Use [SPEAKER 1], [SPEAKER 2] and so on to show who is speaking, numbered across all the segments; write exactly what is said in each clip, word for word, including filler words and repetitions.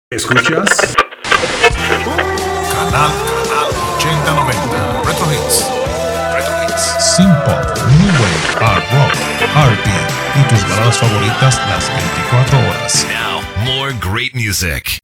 [SPEAKER 1] ¿Escuchas?
[SPEAKER 2] Canal, canal ochenta noventa. Retro Hits. Retro Hits. Synth-pop, New Wave, Art Rock, R and B y tus baladas favoritas las veinticuatro horas.
[SPEAKER 3] Now, more great music.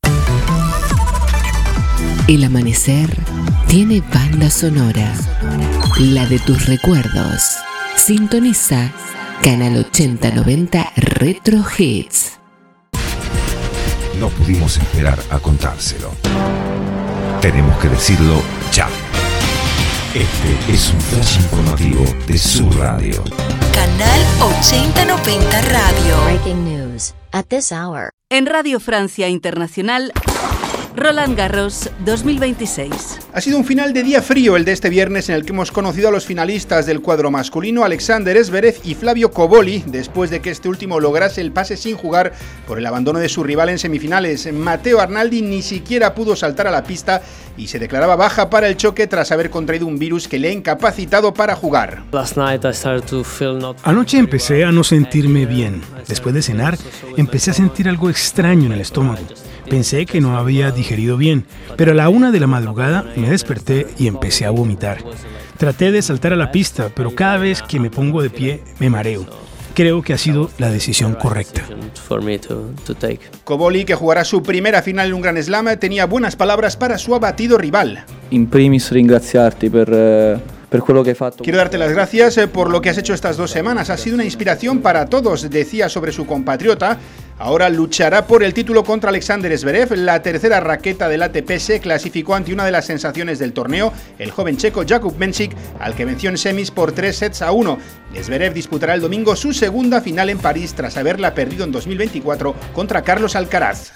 [SPEAKER 4] El amanecer tiene banda sonora, la de tus recuerdos. Sintoniza Canal ochenta noventa Retro Hits.
[SPEAKER 5] No pudimos esperar a contárselo. Tenemos que decirlo ya. Este es un flash informativo de su radio.
[SPEAKER 6] Canal ochenta noventa Radio.
[SPEAKER 7] Breaking news at this hour.
[SPEAKER 8] En Radio Francia Internacional, Roland Garros dos mil veintiséis.
[SPEAKER 9] Ha sido un final de día frío el de este viernes en el que hemos conocido a los finalistas del cuadro masculino, Alexander Zverev y Flavio Cobolli, después de que este último lograse el pase sin jugar por el abandono de su rival en semifinales. Matteo Arnaldi ni siquiera pudo saltar a la pista y se declaraba baja para el choque tras haber contraído un virus que le ha incapacitado para jugar.
[SPEAKER 10] Anoche empecé a no sentirme bien. Después de cenar, empecé a sentir algo extraño en el estómago. Pensé que no había digerido bien, pero a la una de la madrugada me desperté y empecé a vomitar. Traté de saltar a la pista, pero cada vez que me pongo de pie me mareo. Creo que ha sido la decisión correcta.
[SPEAKER 9] Cobolli, que jugará su primera final en un Grand Slam, tenía buenas palabras para su abatido rival.
[SPEAKER 11] In primis ringraziarti per... Uh...
[SPEAKER 9] Quiero darte las gracias por lo que has hecho estas dos semanas. Ha sido una inspiración para todos, decía sobre su compatriota. Ahora luchará por el título contra Alexander Zverev. La tercera raqueta del A T P se clasificó ante una de las sensaciones del torneo, el joven checo Jakub Mensik, al que venció en semis por tres sets a uno. Zverev disputará el domingo su segunda final en París tras haberla perdido en dos mil veinticuatro contra Carlos Alcaraz.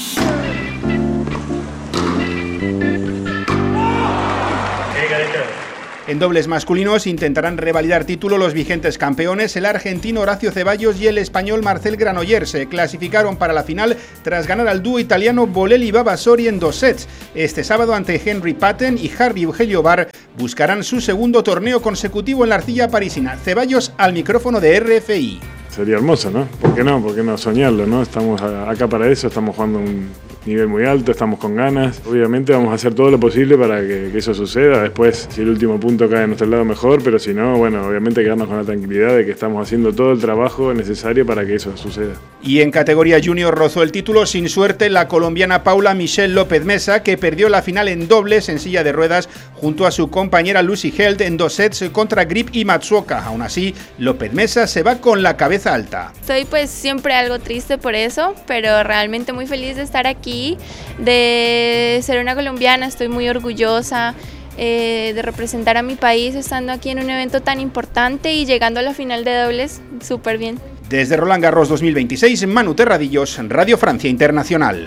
[SPEAKER 9] En dobles masculinos intentarán revalidar título los vigentes campeones. El argentino Horacio Ceballos y el español Marcel Granollers se clasificaron para la final tras ganar al dúo italiano Bolelli-Vavasori en dos sets. Este sábado ante Henry Patten y Harvey Eugenio Bar buscarán su segundo torneo consecutivo en la arcilla parisina. Ceballos al micrófono de R F I.
[SPEAKER 12] Sería hermoso, ¿no? ¿Por qué no? ¿Por qué no soñarlo, no? Estamos acá para eso, estamos jugando un nivel muy alto, estamos con ganas. Obviamente vamos a hacer todo lo posible para que, que eso suceda. Después, si el último punto cae a nuestro lado, mejor, pero si no, bueno, obviamente quedarnos con la tranquilidad de que estamos haciendo todo el trabajo necesario para que eso suceda.
[SPEAKER 9] Y en categoría junior rozó el título sin suerte la colombiana Paula Michelle López Mesa, que perdió la final en dobles en silla de ruedas junto a su compañera Lucy Held en dos sets contra Grip y Matsuoka. Aún así, López Mesa se va con la cabeza alta.
[SPEAKER 13] Estoy pues siempre algo triste por eso, pero realmente muy feliz de estar aquí, de ser una colombiana. Estoy muy orgullosa eh, de representar a mi país estando aquí en un evento tan importante y llegando a la final de dobles súper bien.
[SPEAKER 9] Desde Roland Garros dos mil veintiséis, Manu Terradillos, Radio Francia Internacional.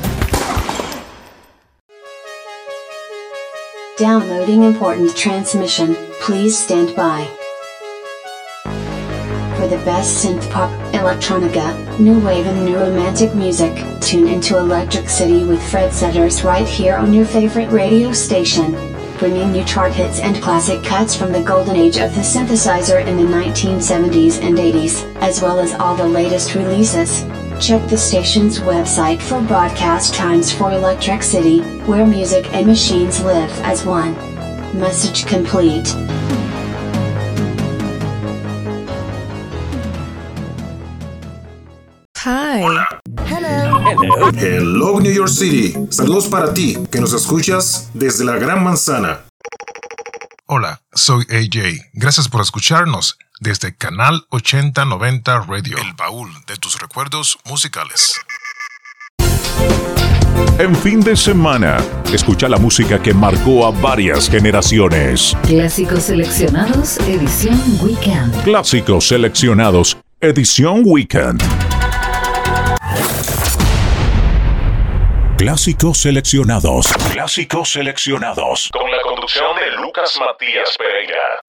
[SPEAKER 14] Downloading important transmission. Please stand by. For the best synth-pop, electronica, new wave and new romantic music, tune into Electric City with Fred Setters right here on your favorite radio station, bringing you chart hits and classic cuts from the golden age of the synthesizer in the nineteen seventies and eighties, as well as all the latest releases. Check the station's website for broadcast times for Electric City, where music and machines live as one. Message complete.
[SPEAKER 6] Hi.
[SPEAKER 2] Hello.
[SPEAKER 1] Hello. Hello, New York City. Saludos para ti, que nos escuchas desde la Gran Manzana.
[SPEAKER 2] Hola, soy A J. Gracias por escucharnos desde Canal ochenta noventa Radio, el baúl de tus recuerdos musicales.
[SPEAKER 15] En fin de semana, escucha la música que marcó a varias generaciones.
[SPEAKER 4] Clásicos seleccionados, edición Weekend.
[SPEAKER 15] Clásicos seleccionados, edición Weekend. Clásicos seleccionados. Clásicos seleccionados.
[SPEAKER 16] Con la conducción de Lucas Matías Pereira.